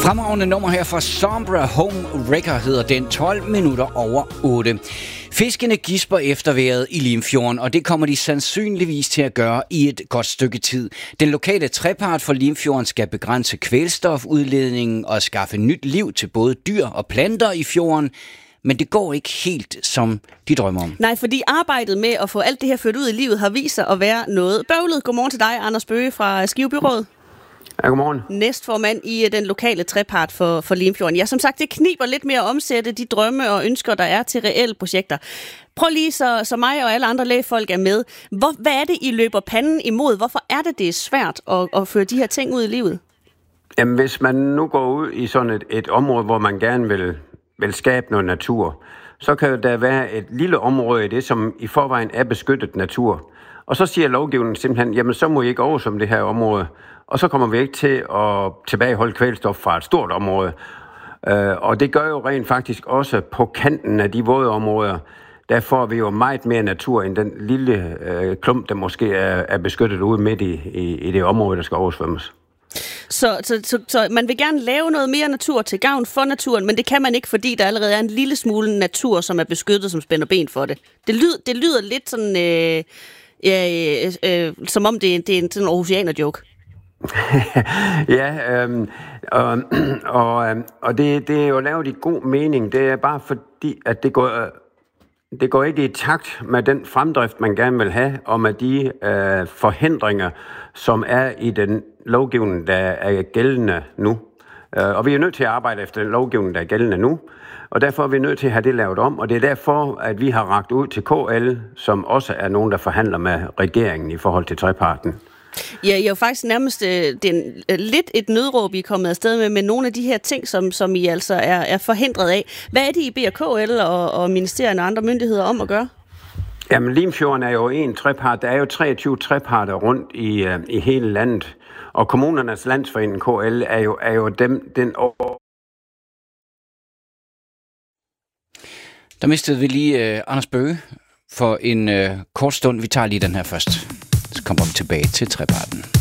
Fremragende nummer her fra Sombra Home Wrecker hedder den, 12 minutter over 8. Fiskene gisper efter vejret i Limfjorden, og det kommer de sandsynligvis til at gøre i et godt stykke tid. Den lokale trepart for Limfjorden skal begrænse kvælstofudledningen og skaffe nyt liv til både dyr og planter i fjorden. Men det går ikke helt, som de drømmer om. Nej, fordi arbejdet med at få alt det her ført ud i livet har vist sig at være noget bøvlet. Godmorgen til dig, Anders Bøge fra Skive Byråd. Ja, godmorgen. Næstformand i den lokale trepart for Limfjorden. Ja, som sagt, det kniber lidt med at omsætte de drømme og ønsker, der er til reelle projekter. Prøv lige, så mig og alle andre lægefolk er med. Hvad er det, I løber panden imod? Hvorfor er det er svært at føre de her ting ud i livet? Jamen, hvis man nu går ud i sådan et område, hvor man gerne vil skabe noget natur, så kan der være et lille område i det, som i forvejen er beskyttet natur. Og så siger lovgivningen simpelthen, jamen så må I ikke oversvømme det her område. Og så kommer vi ikke til at tilbageholde kvælstof fra et stort område. Og det gør jo rent faktisk også på kanten af de våde områder, der får vi jo meget mere natur end den lille klump, der måske er beskyttet ude midt i det område, der skal oversvømmes. Så man vil gerne lave noget mere natur til gavn for naturen, men det kan man ikke, fordi der allerede er en lille smule natur, som er beskyttet, som spænder ben for det. Det lyder lidt sådan, som om det er en sådan Aarhusianer-joke. Ja, og det er jo lavet i god mening. Det er bare fordi, at det går ikke i takt med den fremdrift, man gerne vil have, og med de forhindringer, som er i den lovgivning, der er gældende nu. Og vi er nødt til at arbejde efter den lovgivning, der er gældende nu, og derfor er vi nødt til at have det lavet om, og det er derfor, at vi har rakt ud til KL, som også er nogen, der forhandler med regeringen i forhold til treparten. Ja, jeg er jo faktisk nærmest lidt et nødråb, I er kommet afsted med nogle af de her ting, som I altså er forhindret af. Hvad er det, I beder KL og ministerierne og andre myndigheder om at gøre? Jamen, Limfjorden er jo en trepart. Der er jo 23 treparter rundt i hele landet, og kommunernes landsforening KL er jo den. Der mistede vi lige Anders Bøge for en kort stund. Vi tager lige den her først. Så kommer vi tilbage til treparten.